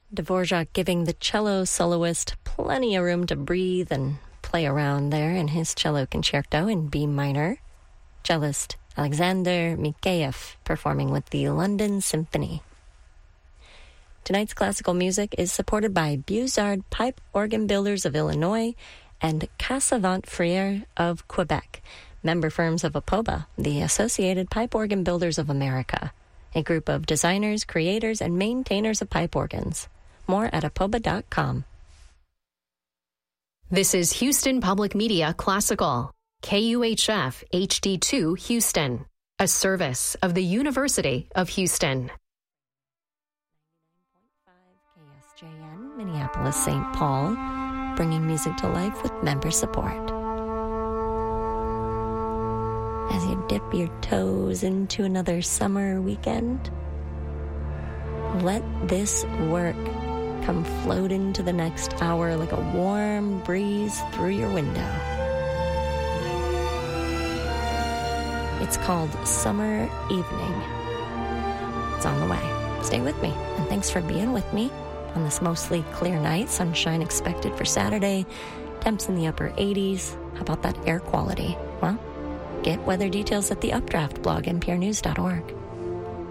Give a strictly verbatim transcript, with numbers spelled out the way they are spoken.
Dvorak giving the cello soloist plenty of room to breathe and play around there in his cello concerto in B minor. Cellist Alexander Mikheyev performing with the London Symphony. Tonight's classical music is supported by Bussard Pipe Organ Builders of Illinois and Cassavant Frere of Quebec, member firms of APOBA, the Associated Pipe Organ Builders of America, a group of designers, creators, and maintainers of pipe organs. More at apoba dot com. This is Houston Public Media Classical, K U H F H D two Houston, a service of the University of Houston. K S J N, Minneapolis, Saint Paul, bringing music to life with member support. As you dip your toes into another summer weekend, let this work come float into the next hour like a warm breeze through your window. It's called Summer Evening. It's on the way. Stay with me, and thanks for being with me on this mostly clear night. Sunshine expected for Saturday. Temps in the upper eighties. How about that air quality? Well, get weather details at the Updraft blog, n p r news dot org.